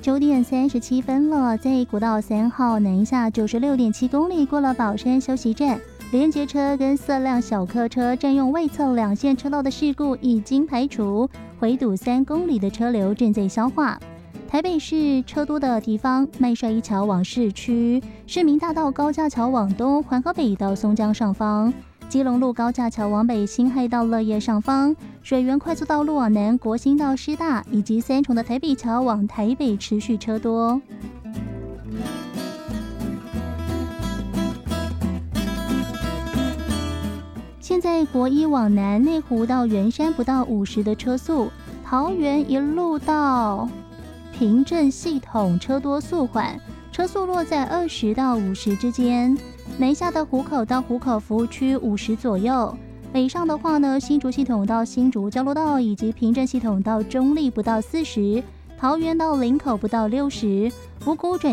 9点37分了，在国道3号南下96.7公里，过了宝山休息站，连接车跟4辆小客车占用外侧2线车道的事故已经排除，回堵3公里的车流正在消化。台北市车多的地方，麦帅一桥往市区，市民大道高架桥往东，环河北到松江上方，基隆路高架桥往北，辛亥到乐业上方，水源快速道路往南，国兴到师大，以及3重的台北桥往台北持续车多。现在国一往南，内湖到圆山不到50的车速，桃园一路到平镇系统车多速缓，车速落在20到50之间。南下的湖口到湖口服务区50左右，北上的话呢，新竹系统到新竹交流道以及平镇系统到中立不到40，桃园到林口不到60，五股转